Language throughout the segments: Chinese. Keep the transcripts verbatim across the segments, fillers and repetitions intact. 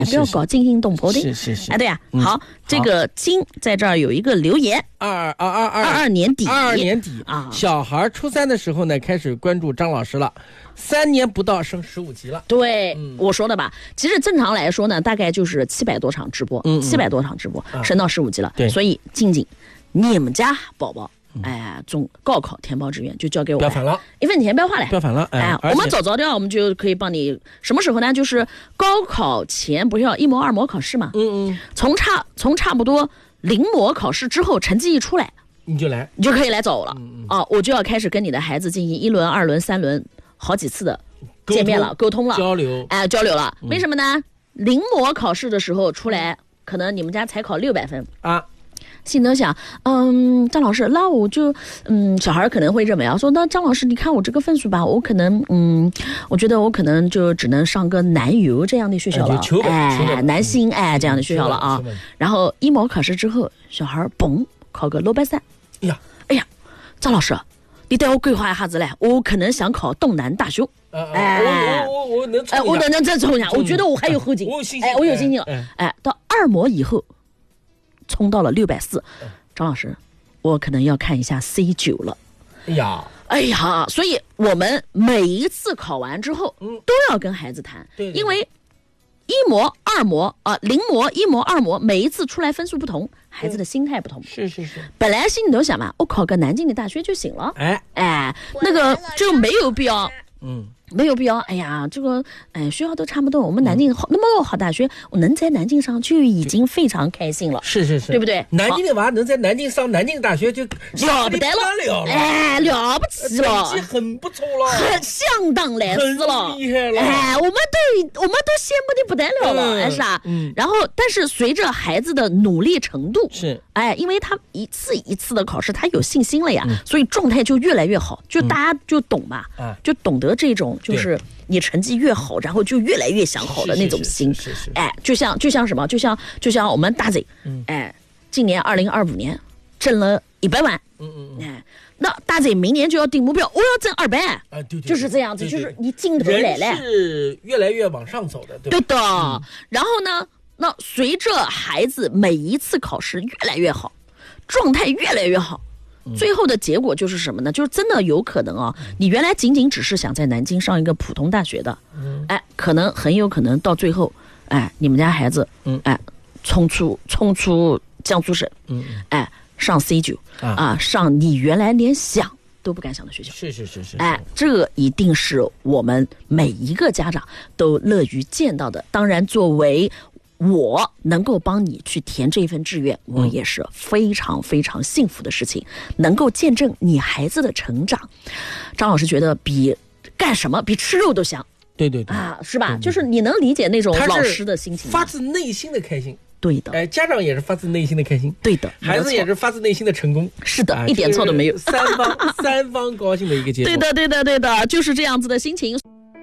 不要搞惊心动魄的。 是是是。 哎，对呀、啊嗯，好，这个金在这儿有一个留言， 二二二二二二年底， 二二年底啊，小孩初三的时候呢，开始关注张老师了，三年不到升十五级了。 对、嗯，我说的吧，其实正常来说呢，大概就是七百多场直播，嗯，七百多场直播，啊、升到十五级了。 对， 所以静静，你们家宝宝。哎，中高考填报志愿就交给我， 不要烦了， 一分钱不要花嘞， 不要烦了。 哎，我们早早的，我们就可以帮你。什么时候呢？就是高考前不是要一模二模考试嘛？ 嗯嗯。 从差从差不多临模考试之后，成绩一出来， 你就来， 你就可以来找我了。嗯嗯。哦，我就要开始跟你的孩子进行一轮、二轮、三轮，好几次的见面了，沟通了， 交流， 哎，交流了。嗯、为什么呢？临模考试的时候出来，可能你们家才考六百分啊。 心头想，嗯，张老师，那我就，嗯，小孩可能会认为啊，说那张老师，你看我这个分数吧，我可能，嗯，我觉得我可能就只能上个南邮这样的学校了，哎，南新哎这样的学校了啊。然后一模考试之后，小孩嘣考个六百三， 哎呀， 哎呀，张老师，你带我规划一下子嘞，我可能想考东南大学。 哎，我我我能冲一下， 哎，我能能再冲一下，我觉得我还有后劲， 我有信心， 哎，我有信心了，哎，到二模以后。冲到了六百四，张老师，我可能要看一下 C 九了。 哎呀， 哎呀，所以我们每一次考完之后，嗯，都要跟孩子谈， 对， 因为一模、二模啊，临模、一模、二模，每一次出来分数不同，孩子的心态不同。 是是是， 本来心里头想嘛，我考个南京的大学就行了， 哎哎，那个就没有必要， 嗯。 没有必要，哎呀，这个，哎，学校都差不多，我们南京好、嗯、那么好大学，我能在南京上就已经非常开心了， 是是是， 对不对？ 南京的娃能在南京上南京大学就了不得了， 了， 哎，了不起了， 成绩很不错了， 很相当来死了， 很厉害了， 哎，我们都我们都羡慕的不得了了，哎、嗯，是吧？ 嗯， 然后，但是随着孩子的努力程度， 是， 哎，因为他一次一次的考试，他有信心了呀，嗯、所以状态就越来越好，就大家就懂嘛， 嗯、 就懂得这种就是你。成绩越好，然后就越来越想好的那种心， 是是是是是哎，就像就像什么，就像就像我们大贼， 嗯， 哎，今年二零二五年挣了一百万， 嗯嗯嗯， 哎，那大贼明年就要定目标，我要挣二百， 啊，对对， 就是这样子， 对对就是你镜头来了， 是越来越往上走的，对吧？ 对的、 嗯。 然后呢，那随着孩子每一次考试越来越好，状态越来越好。最后的结果就是什么呢？就是真的有可能啊，你原来仅仅只是想在南京上一个普通大学的，哎，可能很有可能到最后，哎，你们家孩子，哎，冲出冲出江苏省，哎，上 C 九啊，上你原来连想都不敢想的学校， 是是是是， 哎，这一定是我们每一个家长都乐于见到的。当然，作为我能够帮你去填这份志愿，我也是非常非常幸福的事情，能够见证你孩子的成长。张老师觉得比干什么比吃肉都香， 对对对啊，是吧？对对对，就是你能理解那种老师的心情， 发自内心的开心。 对的， 哎，家长也是发自内心的开心， 对的， 孩子也是发自内心的成功， 是的，啊、一点错都没有， 三方三方高兴的一个结果。 对的，对的，对的，就是这样子的心情。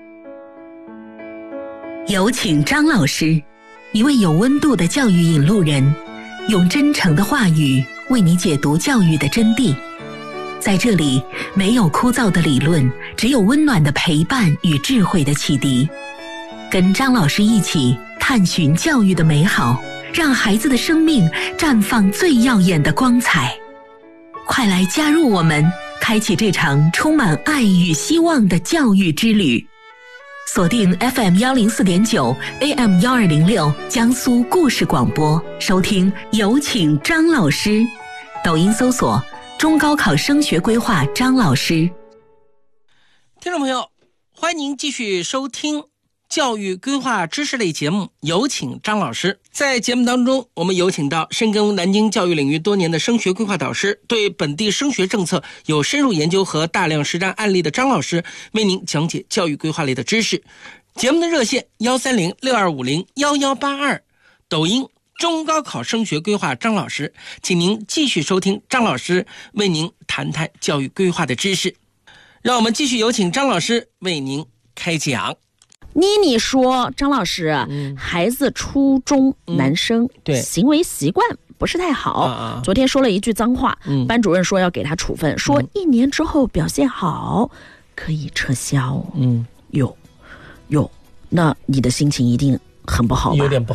有请张老师，一位有温度的教育引路人，用真诚的话语为你解读教育的真谛。在这里，没有枯燥的理论，只有温暖的陪伴与智慧的启迪。跟张老师一起探寻教育的美好，让孩子的生命绽放最耀眼的光彩。快来加入我们，开启这场充满爱与希望的教育之旅。锁定 F M 一零四点九 A M 一二零六江苏故事广播，收听有请张老师。抖音搜索中高考升学规划张老师。 听众朋友，欢迎您继续收听教育规划知识类节目，有请张老师。在节目当中，我们有请到深耕南京教育领域多年的升学规划导师，对本地升学政策有深入研究和大量实战案例的张老师，为您讲解教育规划类的知识。节目的热线一三零六二五零一一八二，抖音中高考升学规划张老师，请您继续收听张老师为您谈谈教育规划的知识。让我们继续有请张老师为您开讲。 妮妮说，张老师、嗯、孩子初中男生、嗯、 对行为习惯不是太好、 啊、 昨天说了一句脏话、嗯、班主任说要给他处分、嗯、说一年之后表现好可以撤销。 嗯， 有有，那你的心情一定很不好吧？ 有点不好。